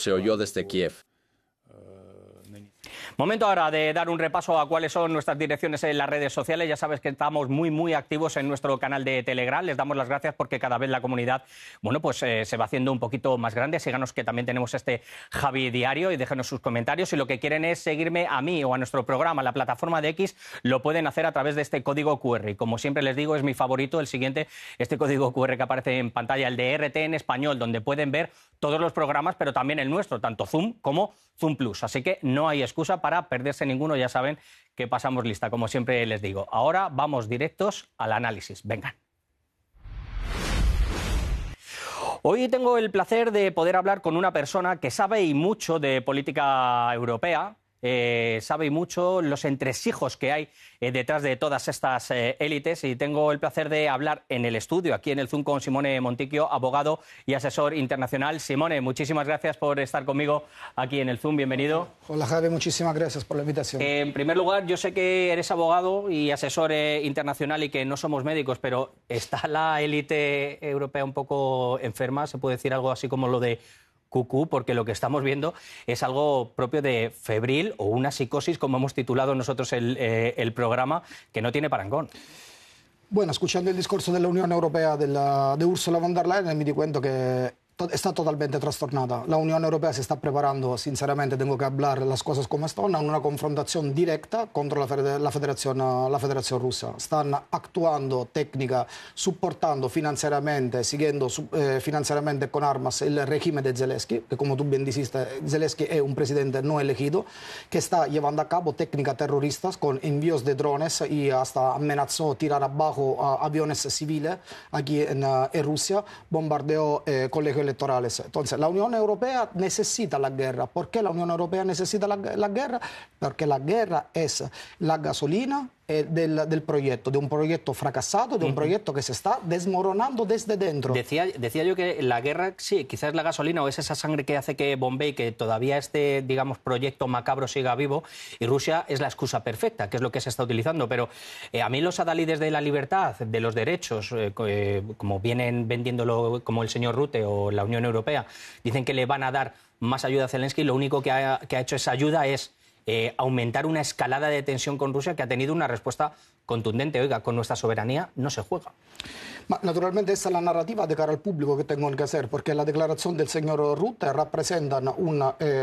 se oyó desde Kiev. Momento ahora de dar un repaso a cuáles son nuestras direcciones en las redes sociales. Ya sabes que estamos muy activos en nuestro canal de Telegram. Les damos las gracias porque cada vez la comunidad, bueno, pues se va haciendo un poquito más grande. Síganos, que también tenemos este Javi Diario, y déjenos sus comentarios. Si lo que quieren es seguirme a mí o a nuestro programa, la plataforma de X, lo pueden hacer a través de este código QR. Y como siempre les digo, es mi favorito el siguiente, este código QR que aparece en pantalla, el de RT en español, donde pueden ver todos los programas, pero también el nuestro, tanto Zoom como Zoom Plus. Así que no hay excusa para perderse ninguno. Ya saben que pasamos lista, como siempre les digo. Ahora vamos directos al análisis. Vengan. Hoy tengo el placer de poder hablar con una persona que sabe y mucho de política europea. Sabe mucho los entresijos que hay detrás de todas estas élites, y tengo el placer de hablar en el estudio, aquí en el Zoom, con Simone Monticchio, abogado y asesor internacional. Simone, muchísimas gracias por estar conmigo aquí en el Zoom, bienvenido. Hola Javi, muchísimas gracias por la invitación. En primer lugar, yo sé que eres abogado y asesor internacional y que no somos médicos, pero ¿está la élite europea un poco enferma? ¿Se puede decir algo así como lo de cucú? Porque lo que estamos viendo es algo propio de febril o una psicosis, como hemos titulado nosotros el programa, que no tiene parangón. Bueno, escuchando el discurso de la Unión Europea de Ursula von der Leyen, me di cuenta que está totalmente trastornada. La Unión Europea se está preparando, sinceramente, tengo que hablar las cosas como están, a una confrontación directa contra la Federación Rusa. Están actuando técnica, soportando financieramente, siguiendo financieramente con armas el régimen de Zelensky, que como tú bien dijiste, Zelensky es un presidente no elegido, que está llevando a cabo técnicas terroristas con envíos de drones y hasta amenazó tirar abajo aviones civiles aquí en Rusia, bombardeó colegios electorales. Entonces, la Unión Europea necesita la guerra. ¿Por qué la Unión Europea necesita la guerra? Porque la guerra es la gasolina del proyecto, de un proyecto fracasado, de un proyecto que se está desmoronando desde dentro. Decía yo que la guerra, sí, quizás la gasolina o es esa sangre que hace que bombee, que todavía este, digamos, proyecto macabro siga vivo, y Rusia es la excusa perfecta, que es lo que se está utilizando. Pero a mí los adalides de la libertad, de los derechos, como vienen vendiéndolo como el señor Rutte o la Unión Europea, dicen que le van a dar más ayuda a Zelensky, lo único que ha hecho esa ayuda es aumentar una escalada de tensión con Rusia, que ha tenido una respuesta contundente. Oiga, con nuestra soberanía no se juega. Naturalmente esa es la narrativa de cara al público que tengo que hacer, porque la declaración del señor Rutte representa un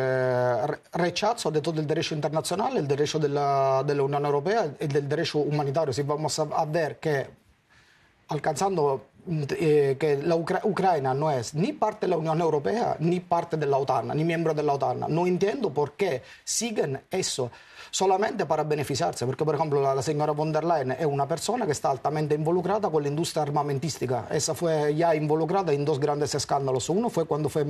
rechazo de todo el derecho internacional, el derecho de la Unión Europea y del derecho humanitario. Si vamos a ver que alcanzando que la Ucrania no es ni parte de la Unión Europea, ni parte de la OTAN, ni miembro de la OTAN. No entiendo por qué siguen eso solamente para beneficiarse, porque por ejemplo la señora von der Leyen es una persona que está altamente involucrada con la industria armamentística. Esa fue ya involucrada en dos grandes escándalos. Uno fue cuando fue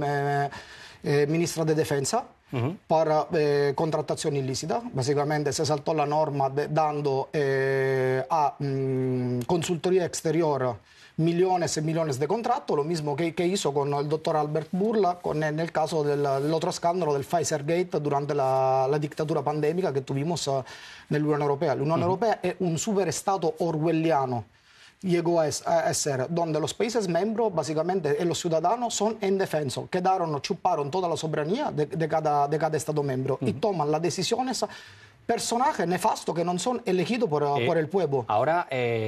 ministra de Defensa para contratación ilícita. Básicamente se saltó la norma dando a consultoría exterior millones y millones de contratos, lo mismo que hizo con el doctor Albert Bourla en el caso del otro escándalo del Pfizer Gate durante la dictadura pandémica que tuvimos en la Unión Europea. La Unión Europea es un superestado orwelliano. Llegó a ser donde los países miembros básicamente y los ciudadanos son indefensos, chuparon toda la soberanía de cada estado miembro y toman las decisiones personajes nefastos que no son elegidos por el pueblo. Ahora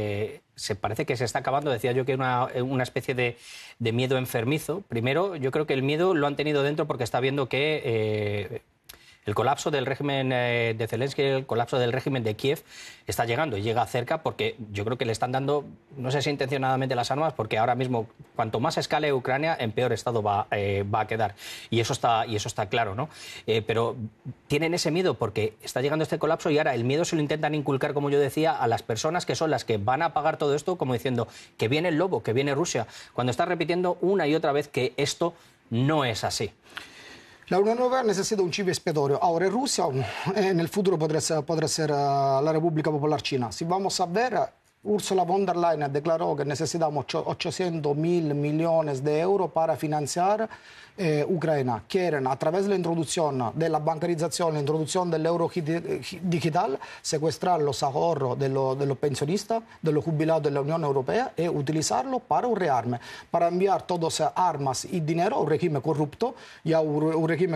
se parece que se está acabando, decía yo, que una especie de miedo enfermizo. Primero, yo creo que el miedo lo han tenido dentro porque está viendo que el colapso del régimen de Zelensky, el colapso del régimen de Kiev está llegando y llega cerca, porque yo creo que le están dando, no sé si intencionadamente, las armas, porque ahora mismo cuanto más escale Ucrania, en peor estado va a quedar. Y eso está claro, ¿no? Pero tienen ese miedo porque está llegando este colapso, y ahora el miedo se lo intentan inculcar, como yo decía, a las personas que son las que van a pagar todo esto, como diciendo que viene el lobo, que viene Rusia, cuando está repitiendo una y otra vez que esto no es así. La Unión Europea necesita un chivo expiatorio. Ahora Rusia, en el futuro podrá ser la República Popular China. Si vamos a ver, Ursula von der Leyen declaró que necesitamos 800.000 millones de euros para financiar Ucrania. Quieren, a través de la introducción de la bancarización, la introducción del euro digital, secuestrar los ahorros de los pensionistas, de los jubilados de la Unión Europea y utilizarlo para un rearme, para enviar todas armas y dinero a un régimen corrupto y a un régimen